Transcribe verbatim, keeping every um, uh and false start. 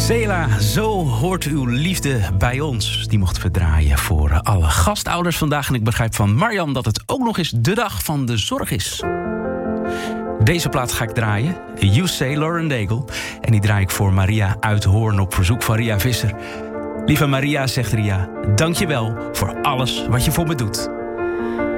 Sela, zo hoort uw liefde bij ons. Die mochten we draaien voor alle gastouders vandaag. En ik begrijp van Marjan dat het ook nog eens de dag van de zorg is. Deze plaat ga ik draaien. You Say, Lauren Daigle. En die draai ik voor Maria uit Hoorn op verzoek van Ria Visser. Lieve Maria, zegt Ria, dank je wel voor alles wat je voor me doet.